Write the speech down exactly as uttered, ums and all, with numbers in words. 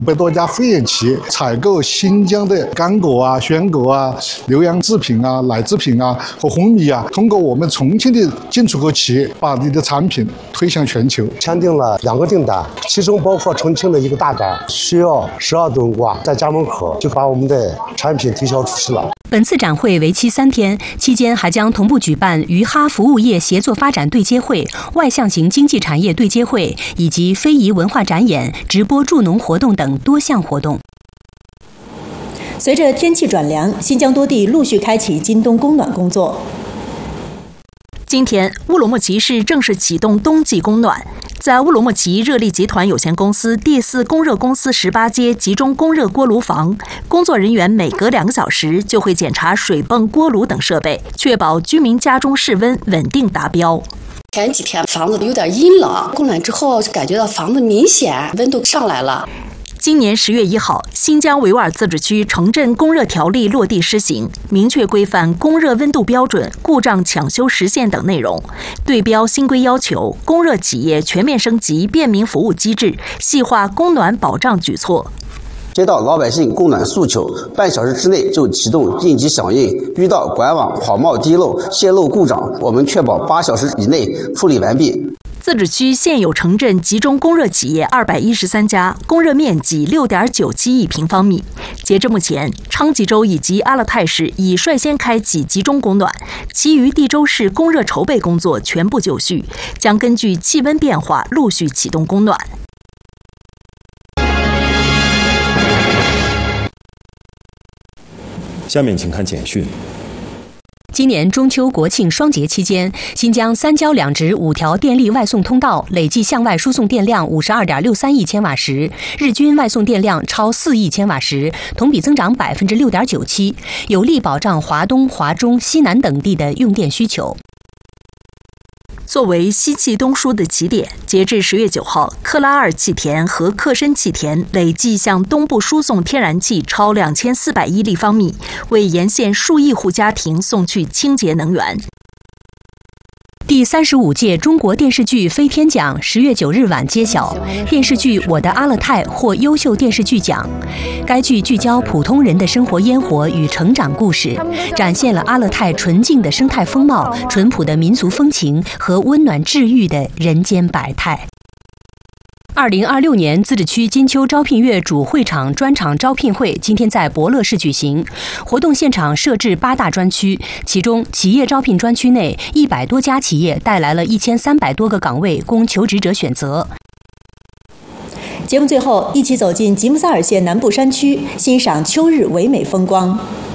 百多家会员企业采购新疆的干果啊、鲜果啊、牛羊制品啊、奶制品啊和红米啊，通过我们重庆的进出口企业，把你的产品推向全球。 签订了两个订单，其中包括重庆的一个大单，需要十二吨瓜，在家门口就把我们的产品推销出去了。 本次展会为期三天，期间还将同步举办鱼哈服务业协作发展对接会、外向型经济产业对接会以及非遗文化展演、直播助农活动等多项活动。 随着天气转凉，新疆多地陆续开启今冬供暖工作。 今天，乌鲁木齐市正式启动冬季供暖。在乌鲁木齐热力集团有限公司第四供热公司十八街集中供热锅炉房，工作人员每隔两个小时就会检查水泵、锅炉等设备，确保居民家中室温稳定达标。 前几天房子有点阴冷，供暖之后就感觉到房子明显温度上来了。 今年十月一号，新疆维吾尔自治区城镇供热条例落地施行，明确规范供热温度标准、故障抢修时限等内容。对标新规要求，供热企业全面升级便民服务机制，细化供暖保障举措。 接到老百姓供暖诉求，半小时之内就启动应急响应。遇到管网跑冒滴漏、泄漏故障，我们确保八小时以内处理完毕。 自治区现有城镇集中供热企业二百一十三家，供热面积六点九七亿平方米。截至目前，昌吉州以及阿勒泰市已率先开启集中供暖，其余地州市供热筹备工作全部就绪，将根据气温变化陆续启动供暖。 下面请看简讯。 今年中秋国庆双节期间，新疆三交两直五条电力外送通道累计向外输送电量五十二点六三亿千瓦时，日均外送电量超四亿千瓦时，同比增长百分之六点九七，有力保障华东、华中、西南等地的用电需求。 作为西气东输的起点，截至十月九号，克拉尔气田和克申气田累计向东部输送天然气超两千四百亿立方米，为沿线数亿户家庭送去清洁能源。 第三十五届中国电视剧飞天奖十月九日晚揭晓，电视剧《我的阿勒泰》获优秀电视剧奖。该剧聚焦普通人的生活烟火与成长故事，展现了阿勒泰纯净的生态风貌、淳朴的民俗风情和温暖治愈的人间百态。二零二六年自治区金秋招聘月主会场专场招聘会今天在博乐市举行，活动现场设置八大专区，其中企业招聘专区内一百多家企业带来了一千三百多个岗位供求职者选择。 节目最后，一起走进吉木萨尔县南部山区，欣赏秋日唯美风光。